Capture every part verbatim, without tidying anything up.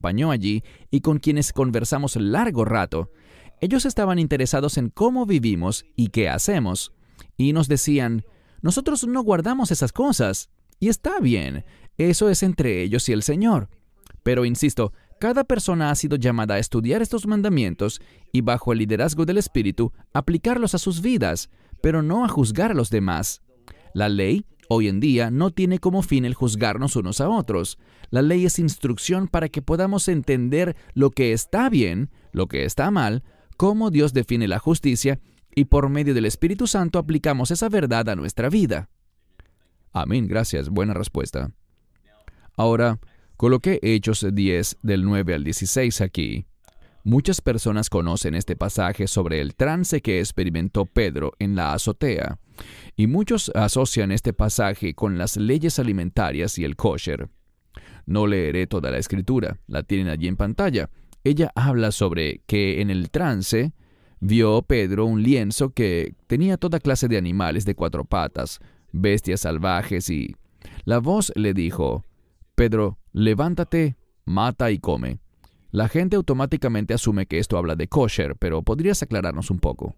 acompañó allí y con quienes conversamos largo rato. Ellos estaban interesados en cómo vivimos y qué hacemos. Y nos decían, nosotros no guardamos esas cosas. Y está bien, eso es entre ellos y el Señor. Pero insisto, cada persona ha sido llamada a estudiar estos mandamientos y bajo el liderazgo del Espíritu, aplicarlos a sus vidas, pero no a juzgar a los demás. La ley, hoy en día, no tiene como fin el juzgarnos unos a otros. La ley es instrucción para que podamos entender lo que está bien, lo que está mal, cómo Dios define la justicia, y por medio del Espíritu Santo aplicamos esa verdad a nuestra vida. Amén, gracias, buena respuesta. Ahora, coloqué Hechos diez del nueve al dieciséis aquí. Muchas personas conocen este pasaje sobre el trance que experimentó Pedro en la azotea, y muchos asocian este pasaje con las leyes alimentarias y el kosher. No leeré toda la escritura, la tienen allí en pantalla. Ella habla sobre que en el trance vio Pedro un lienzo que tenía toda clase de animales de cuatro patas, bestias salvajes, y la voz le dijo, Pedro, levántate, mata y come. La gente automáticamente asume que esto habla de kosher, pero ¿podrías aclararnos un poco?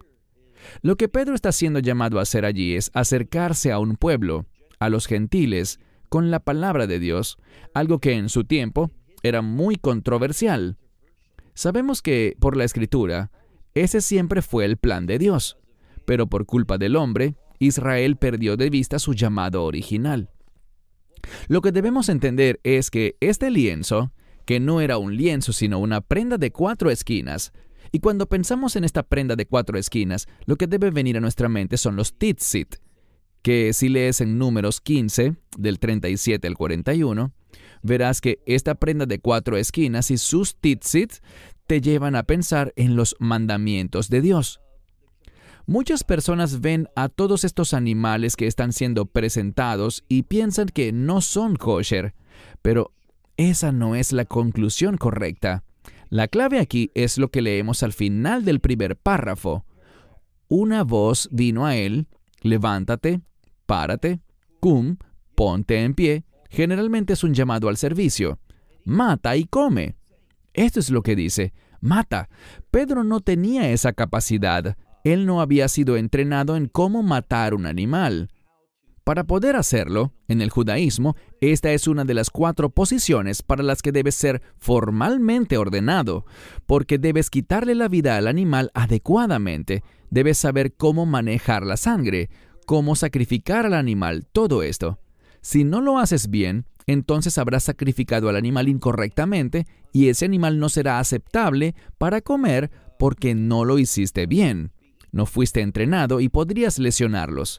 Lo que Pedro está siendo llamado a hacer allí es acercarse a un pueblo, a los gentiles, con la palabra de Dios, algo que en su tiempo era muy controversial. Sabemos que, por la Escritura, ese siempre fue el plan de Dios, pero por culpa del hombre, Israel perdió de vista su llamado original. Lo que debemos entender es que este lienzo, que no era un lienzo sino una prenda de cuatro esquinas, y cuando pensamos en esta prenda de cuatro esquinas, lo que debe venir a nuestra mente son los tzitzit, que si lees en Números quince, del treinta y siete al cuarenta y uno, verás que esta prenda de cuatro esquinas y sus tzitzit te llevan a pensar en los mandamientos de Dios. Muchas personas ven a todos estos animales que están siendo presentados y piensan que no son kosher, pero esa no es la conclusión correcta. La clave aquí es lo que leemos al final del primer párrafo. Una voz vino a él, levántate, párate, cum, ponte en pie. Generalmente es un llamado al servicio. Mata y come. Esto es lo que dice, mata. Pedro no tenía esa capacidad. Él no había sido entrenado en cómo matar un animal. Para poder hacerlo, en el judaísmo, esta es una de las cuatro posiciones para las que debes ser formalmente ordenado, porque debes quitarle la vida al animal adecuadamente, debes saber cómo manejar la sangre, cómo sacrificar al animal, todo esto. Si no lo haces bien, entonces habrás sacrificado al animal incorrectamente y ese animal no será aceptable para comer porque no lo hiciste bien. No fuiste entrenado y podrías lesionarlos.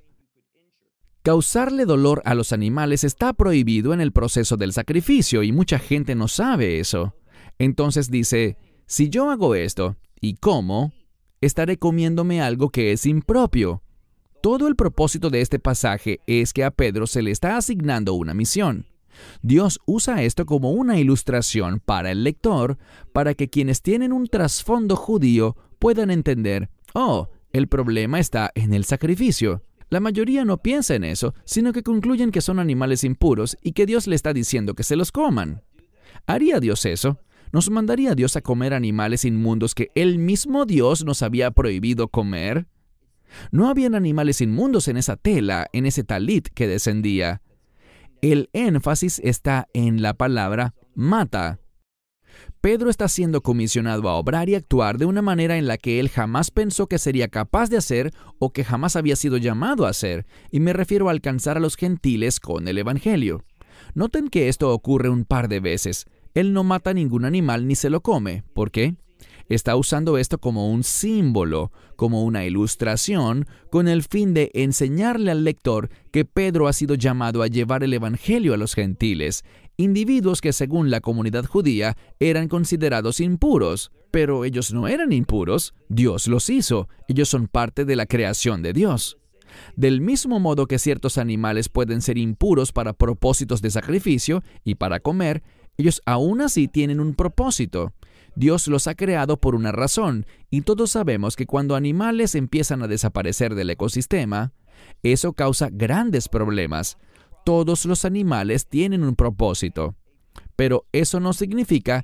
Causarle dolor a los animales está prohibido en el proceso del sacrificio y mucha gente no sabe eso. Entonces dice, si yo hago esto y como, estaré comiéndome algo que es impropio. Todo el propósito de este pasaje es que a Pedro se le está asignando una misión. Dios usa esto como una ilustración para el lector, para que quienes tienen un trasfondo judío puedan entender, oh, el problema está en el sacrificio. La mayoría no piensa en eso, sino que concluyen que son animales impuros y que Dios le está diciendo que se los coman. ¿Haría Dios eso? ¿Nos mandaría Dios a comer animales inmundos que Él mismo Dios nos había prohibido comer? No habían animales inmundos en esa tela, en ese talit que descendía. El énfasis está en la palabra mata. Pedro está siendo comisionado a obrar y actuar de una manera en la que él jamás pensó que sería capaz de hacer o que jamás había sido llamado a hacer, y me refiero a alcanzar a los gentiles con el Evangelio. Noten que esto ocurre un par de veces. Él no mata ningún animal ni se lo come. ¿Por qué? Está usando esto como un símbolo, como una ilustración, con el fin de enseñarle al lector que Pedro ha sido llamado a llevar el Evangelio a los gentiles, individuos que según la comunidad judía eran considerados impuros. Pero ellos no eran impuros, Dios los hizo, ellos son parte de la creación de Dios. Del mismo modo que ciertos animales pueden ser impuros para propósitos de sacrificio y para comer, ellos aún así tienen un propósito. Dios los ha creado por una razón, y todos sabemos que cuando animales empiezan a desaparecer del ecosistema, eso causa grandes problemas. Todos los animales tienen un propósito. pero eso no significa